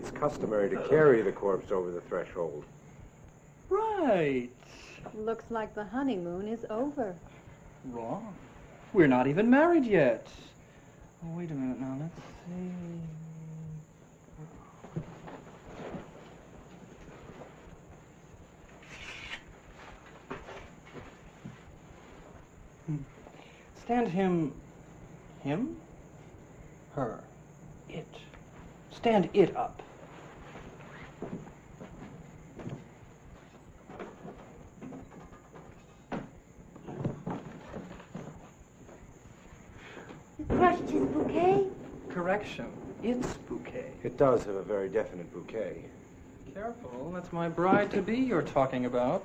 It's customary to carry the corpse over the threshold. Right. Looks like the honeymoon is over. Wrong. We're not even married yet. Oh, wait a minute now. Let's see. Stand him, her, it. Stand it up. You crushed his bouquet? Correction. It's bouquet. It does have a very definite bouquet. Careful, that's my bride-to-be you're talking about.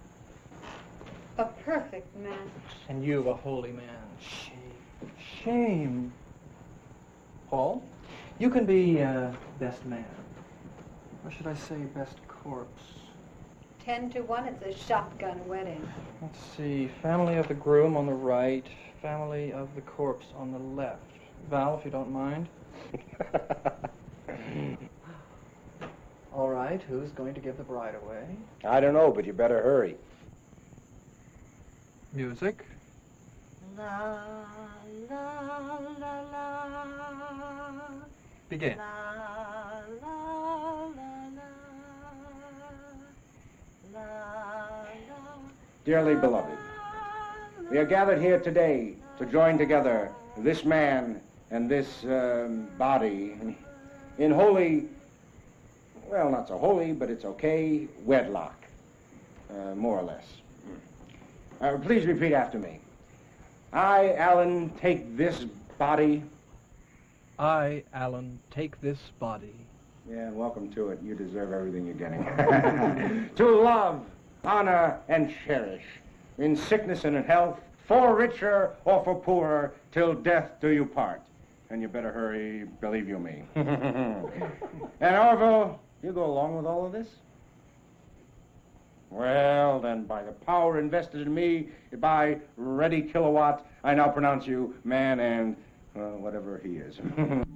A perfect match. And you, a holy man. Shame. Shame. Paul, you can be best man. Or should I say best corpse? 10 to 1, it's a shotgun wedding. Let's see. Family of the groom on the right. Family of the corpse on the left. Val, if you don't mind. All right, who's going to give the bride away? I don't know, but you better hurry. Music. La, la, la, la. Begin. La, la, la, la. La, la. Dearly beloved, we are gathered here today to join together this man and this body in holy, well, not so holy, but it's okay, wedlock, more or less. Please repeat after me. I, Alan, take this body. I, Alan, take this body. Yeah, welcome to it. You deserve everything you're getting. To love, honor, and cherish, in sickness and in health, for richer or for poorer, till death do you part. And you better hurry, believe you me. And Orville, you go along with all of this? Well, then, by the power invested in me, by Ready Kilowatt, I now pronounce you man and whatever he is.